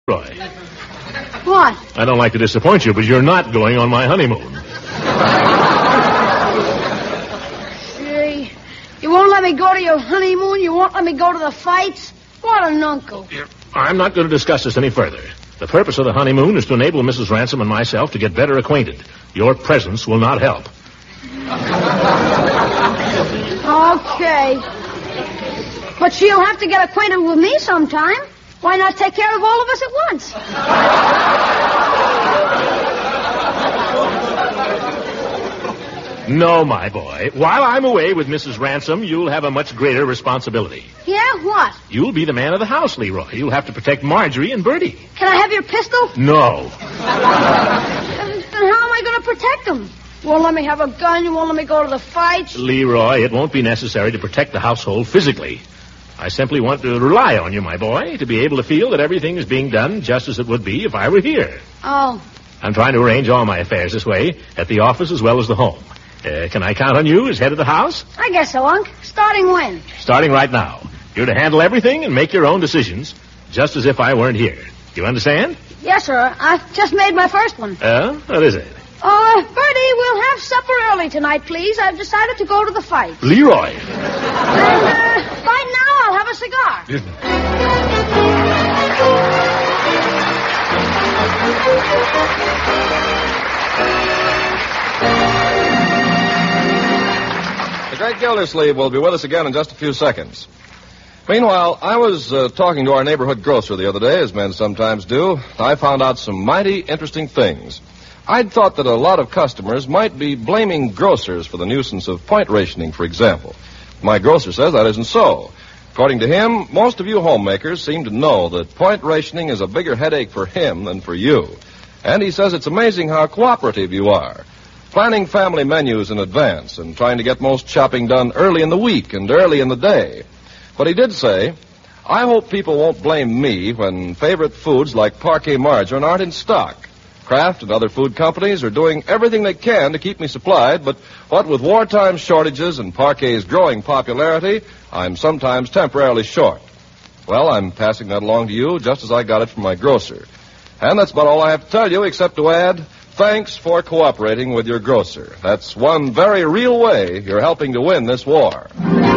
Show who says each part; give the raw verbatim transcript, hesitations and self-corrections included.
Speaker 1: Roy.
Speaker 2: What?
Speaker 1: I don't like to disappoint you, but you're not going on my honeymoon.
Speaker 2: Hey, you won't let me go to your honeymoon? You won't let me go to the fights? What an uncle.
Speaker 1: I'm not going to discuss this any further. The purpose of the honeymoon is to enable Missus Ransom and myself to get better acquainted. Your presence will not help.
Speaker 2: Okay. But she'll have to get acquainted with me sometime. Why not take care of all of us at once?
Speaker 1: No, my boy. While I'm away with Missus Ransom, you'll have a much greater responsibility.
Speaker 2: Yeah, what?
Speaker 1: You'll be the man of the house, Leroy. You'll have to protect Marjorie and Bertie.
Speaker 2: Can I have your pistol?
Speaker 1: No.
Speaker 2: Then how am I going to protect them? You won't let me have a gun. You won't let me go to the fights.
Speaker 1: Leroy, it won't be necessary to protect the household physically. I simply want to rely on you, my boy, to be able to feel that everything is being done just as it would be if I were here.
Speaker 2: Oh.
Speaker 1: I'm trying to arrange all my affairs this way, at the office as well as the home. Uh, can I count on you as head of the house?
Speaker 2: I guess so, Unc. Starting when?
Speaker 1: Starting right now. You're to handle everything and make your own decisions, just as if I weren't here. You understand?
Speaker 2: Yes, sir. I've just made my first one.
Speaker 1: Uh, what is it?
Speaker 2: Uh, Bertie, we'll have supper early tonight, please. I've decided to go to the fight.
Speaker 1: Leroy.
Speaker 2: And, uh, right now I'll have a cigar.
Speaker 3: The great Gildersleeve will be with us again in just a few seconds. Meanwhile, I was uh, talking to our neighborhood grocer the other day, as men sometimes do. I found out some mighty interesting things. I'd thought that a lot of customers might be blaming grocers for the nuisance of point rationing, for example. My grocer says that isn't so. According to him, most of you homemakers seem to know that point rationing is a bigger headache for him than for you. And he says it's amazing how cooperative you are, planning family menus in advance and trying to get most shopping done early in the week and early in the day. But he did say, I hope people won't blame me when favorite foods like Parquet margarine aren't in stock. Kraft and other food companies are doing everything they can to keep me supplied, but what with wartime shortages and Parquet's growing popularity, I'm sometimes temporarily short. Well, I'm passing that along to you just as I got it from my grocer. And that's about all I have to tell you, except to add, thanks for cooperating with your grocer. That's one very real way you're helping to win this war.